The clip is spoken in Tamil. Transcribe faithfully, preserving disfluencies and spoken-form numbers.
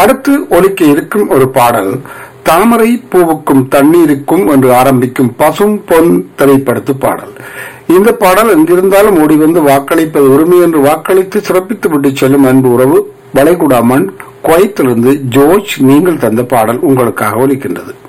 அடுத்து ஒலிக்க இருக்கும் ஒரு பாடல் தாமரை பூவுக்கும் தண்ணீருக்கும் என்று ஆரம்பிக்கும் பசும் பொன் திரைப்படத்து பாடல். இந்த பாடல் எங்கிருந்தாலும் ஓடி வந்து வாக்களிப்பது உரிமை என்று வாக்களித்து சிறப்பித்து விட்டு செல்லும் அன்பு உறவு வளைகுடா மண் குவைத்திலிருந்து ஜோர்ஜ் நீங்கள் தந்த பாடல் உங்களுக்காக ஒலிக்கின்றது.